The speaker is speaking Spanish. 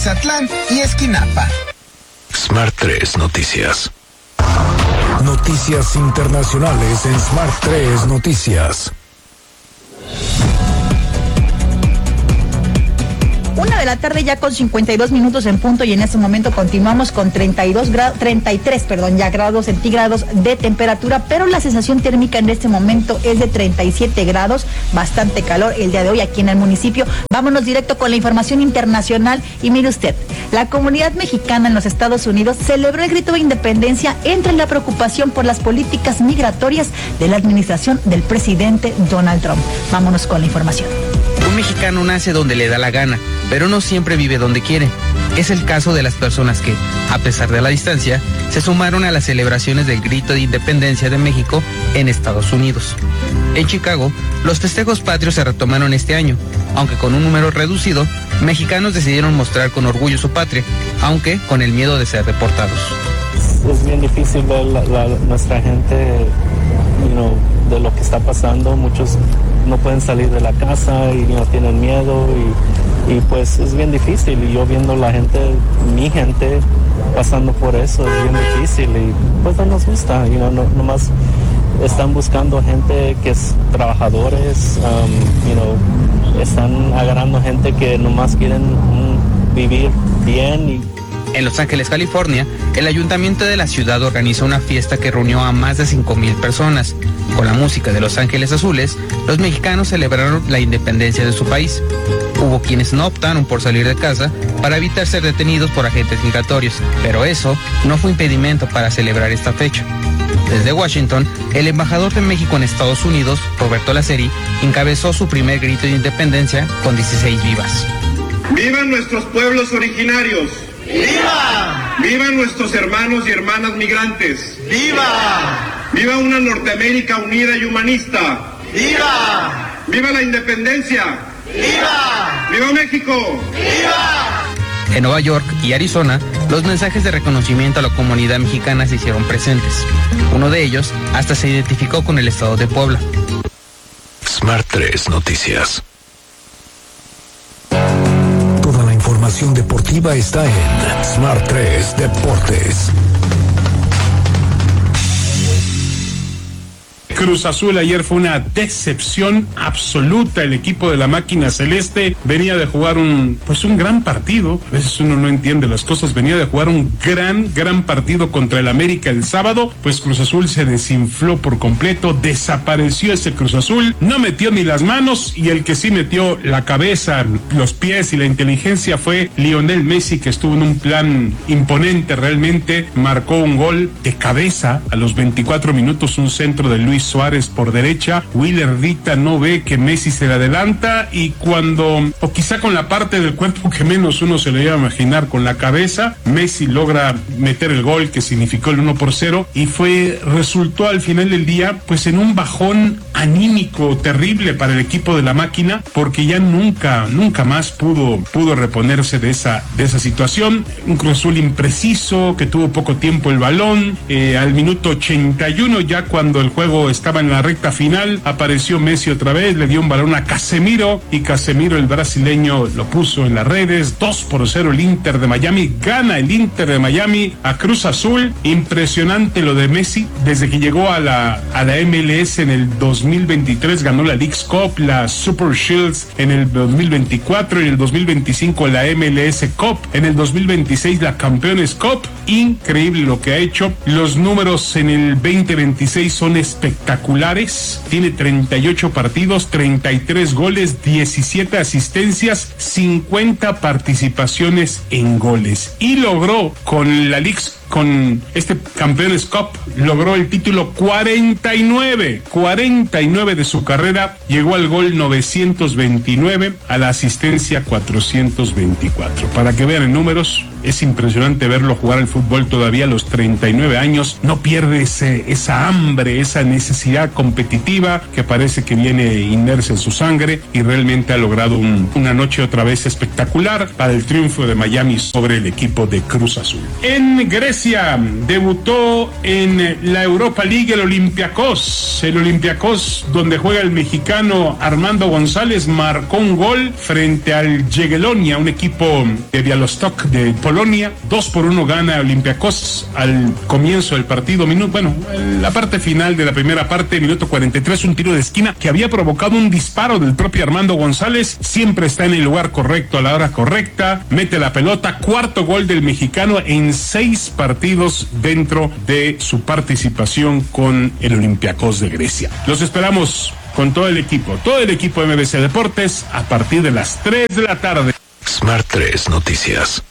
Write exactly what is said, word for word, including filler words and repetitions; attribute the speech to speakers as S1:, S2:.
S1: Zatlán y Esquinapa.
S2: Smart tres Noticias.
S3: Noticias internacionales en Smart tres Noticias.
S4: Una de la tarde ya con cincuenta y dos minutos en punto, y en este momento continuamos con treinta y dos grados, treinta y tres, perdón, ya grados centígrados de temperatura, pero la sensación térmica en este momento es de treinta y siete grados, bastante calor el día de hoy aquí en el municipio. Vámonos directo con la información internacional y mire usted, la comunidad mexicana en los Estados Unidos celebró el grito de independencia entre la preocupación por las políticas migratorias de la administración del presidente Donald Trump. Vámonos con la información.
S5: Un mexicano nace donde le da la gana, pero no siempre vive donde quiere. Es el caso de las personas que, a pesar de la distancia, se sumaron a las celebraciones del grito de independencia de México en Estados Unidos. En Chicago, los festejos patrios se retomaron este año, aunque con un número reducido, mexicanos decidieron mostrar con orgullo su patria, aunque con el miedo de ser deportados.
S6: Es bien difícil ver la, la, nuestra gente, you know, de lo que está pasando. Muchos no pueden salir de la casa y no tienen miedo y, y pues es bien difícil, y yo viendo la gente, mi gente pasando por eso, es bien difícil y pues no nos gusta, you know, no, nomás están buscando gente que es trabajadores, um, you know, están agarrando gente que nomás quieren um, vivir bien. Y
S5: en Los Ángeles, California, el ayuntamiento de la ciudad organizó una fiesta que reunió a más de cinco mil personas. Con la música de Los Ángeles Azules, los mexicanos celebraron la independencia de su país. Hubo quienes no optaron por salir de casa para evitar ser detenidos por agentes migratorios, pero eso no fue impedimento para celebrar esta fecha. Desde Washington, el embajador de México en Estados Unidos, Roberto Laceri, encabezó su primer grito de independencia con dieciséis vivas.
S7: ¡Vivan nuestros pueblos originarios! ¡Viva! ¡Vivan nuestros hermanos y hermanas migrantes! ¡Viva! ¡Viva una Norteamérica unida y humanista! ¡Viva! ¡Viva la independencia! ¡Viva! ¡Viva México! ¡Viva!
S5: En Nueva York y Arizona, los mensajes de reconocimiento a la comunidad mexicana se hicieron presentes. Uno de ellos hasta se identificó con el estado de Puebla.
S2: Smart tres Noticias.
S3: Toda la información deportiva está en Smart tres Deportes.
S8: Cruz Azul ayer fue una decepción absoluta. El equipo de la máquina celeste venía de jugar un, pues un gran partido. A veces uno no entiende las cosas. Venía de jugar un gran, gran partido contra el América el sábado. Pues Cruz Azul se desinfló por completo. Desapareció ese Cruz Azul. No metió ni las manos, y el que sí metió la cabeza, los pies y la inteligencia fue Lionel Messi, que estuvo en un plan imponente realmente. Marcó un gol de cabeza a los veinticuatro minutos, un centro de Luis Suárez por derecha. Willer Dita no ve que Messi se le adelanta, y cuando, o quizá con la parte del cuerpo que menos uno se le iba a imaginar, con la cabeza, Messi logra meter el gol que significó el uno por cero, y fue, resultó al final del día pues en un bajón anímico terrible para el equipo de la máquina, porque ya nunca, nunca más pudo, pudo reponerse de esa, de esa situación. Un Cruz Azul impreciso, que tuvo poco tiempo el balón. Eh, al minuto ochenta y uno, ya cuando el juego estaba en la recta final, apareció Messi otra vez, le dio un balón a Casemiro, y Casemiro, el brasileño, lo puso en las redes. Dos por cero el Inter de Miami, gana el Inter de Miami a Cruz Azul. Impresionante lo de Messi, desde que llegó a la, a la M L S en el dos mil veintitrés, ganó la Leagues Cup, la Super Shields en el dos mil veinticuatro, en el dos mil veinticinco la M L S Cup, en el dos mil veintiséis la Campeones Cup. Increíble lo que ha hecho. Los números en el veinte veintiséis son espectaculares. Tiene treinta y ocho partidos, treinta y tres goles, diecisiete asistencias, cincuenta participaciones en goles, y logró con la Leagues, con este Campeones Cup, logró el título cuarenta y nueve, cuarenta y nueve de su carrera. Llegó al gol novecientos veintinueve, a la asistencia cuatrocientos veinticuatro. Para que vean en números, es impresionante verlo jugar al fútbol todavía a los treinta y nueve años. No pierde ese, esa hambre, esa necesidad competitiva que parece que viene inmersa en su sangre, y realmente ha logrado un, una noche otra vez espectacular para el triunfo de Miami sobre el equipo de Cruz Azul. En Grecia, Grecia debutó en la Europa League el Olympiacos. El Olympiacos, donde juega el mexicano Armando González, marcó un gol frente al Jagiellonia, un equipo de Białystok de Polonia. Dos por uno gana Olympiacos al comienzo del partido. Minuto, bueno, la parte final de la primera parte, minuto cuarenta y tres, un tiro de esquina que había provocado un disparo del propio Armando González. Siempre está en el lugar correcto a la hora correcta. Mete la pelota. Cuarto gol del mexicano en seis partidos dentro de su participación con el Olympiacos de Grecia. Los esperamos con todo el equipo, todo el equipo de M B C Deportes a partir de las tres de la tarde.
S2: Smart tres Noticias.